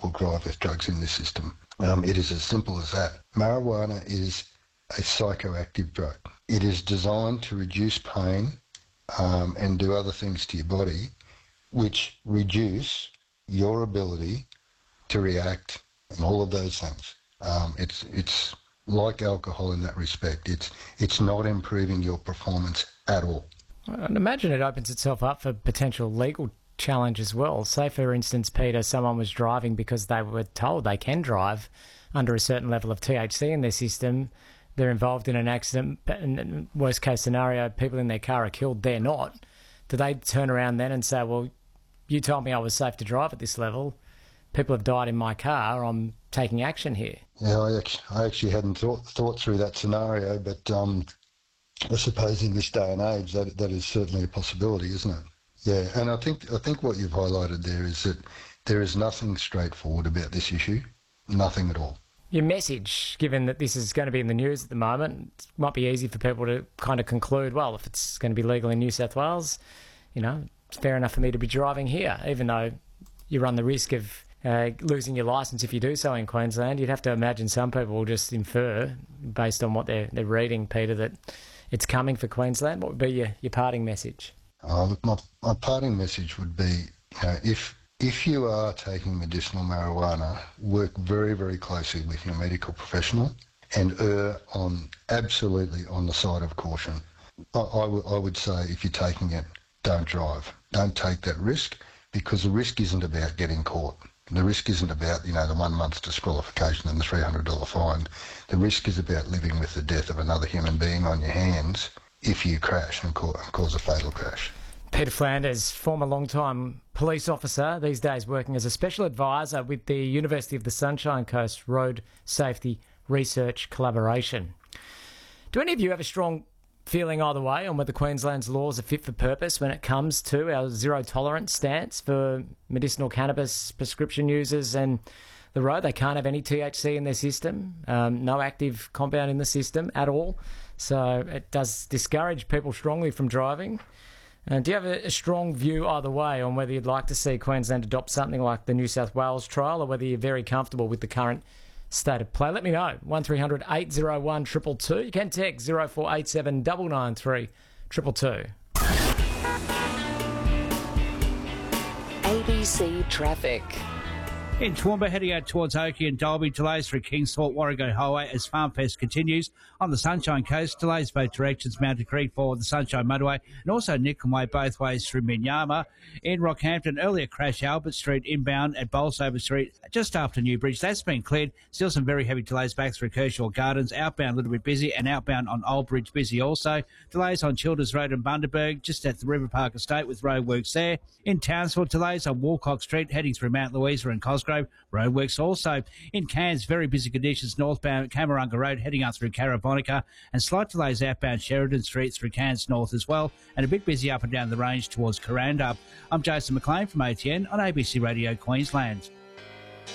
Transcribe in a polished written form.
people drive with drugs in this system. It is as simple as that. Marijuana is a psychoactive drug. It is designed to reduce pain and do other things to your body, which reduce your ability to react and all of those things. It's like alcohol in that respect. It's not improving your performance at all. I'd imagine it opens itself up for potential legal challenge as well. Say, for instance, Peter, someone was driving because they were told they can drive under a certain level of THC in their system. They're involved in an accident, and worst case scenario, people in their car are killed, they're not. Do they turn around then and say, well, you told me I was safe to drive at this level, people have died in my car, I'm taking action here? Yeah, I actually hadn't thought through that scenario, but I suppose in this day and age that is certainly a possibility, isn't it? Yeah, and I think what you've highlighted there is that there is nothing straightforward about this issue, nothing at all. Your message, given that this is going to be in the news at the moment, it might be easy for people to kind of conclude, well, if it's going to be legal in New South Wales, it's fair enough for me to be driving here, even though you run the risk of losing your licence if you do so in Queensland. You'd have to imagine some people will just infer, based on what they're reading, Peter, that it's coming for Queensland. What would be your parting message? Look, my parting message would be, if you are taking medicinal marijuana, work very, very closely with your medical professional and err absolutely on the side of caution. I would say if you're taking it, don't drive. Don't take that risk, because the risk isn't about getting caught. The risk isn't about, the 1 month disqualification and the $300 fine. The risk is about living with the death of another human being on your hands if you crash and cause a fatal crash. Peter Flanders, former long-time police officer, these days working as a special advisor with the University of the Sunshine Coast Road Safety Research Collaboration. Do any of you have a strong feeling either way on whether Queensland's laws are fit for purpose when it comes to our zero-tolerance stance for medicinal cannabis prescription users and the road? They can't have any THC in their system, no active compound in the system at all. So it does discourage people strongly from driving. Do you have a strong view either way on whether you'd like to see Queensland adopt something like the New South Wales trial, or whether you're very comfortable with the current state of play? Let me know. 1300 801 222. You can text 0487 993 222. ABC Traffic. In Toowoomba, heading out towards Oakey and Dalby, delays through Kingsport, Warrego Highway as Farmfest continues. On the Sunshine Coast, delays both directions, Mountain Creek for the Sunshine Motorway and also Nicholm Way both ways through Minyama. In Rockhampton, earlier crash Albert Street inbound at Bolsover Street just after Newbridge. That's been cleared. Still some very heavy delays back through Kershaw Gardens. Outbound a little bit busy, and outbound on Old Bridge busy also. Delays on Childers Road and Bundaberg just at the River Park Estate with roadworks there. In Townsville, delays on Walcock Street heading through Mount Louisa and Cosgrove. Roadworks also. In Cairns, very busy conditions northbound Camarunga Road heading up through Carabonica, and slight delays outbound Sheridan Street through Cairns North as well, and a bit busy up and down the range towards Coranda. I'm Jason McLean from ATN on ABC Radio Queensland.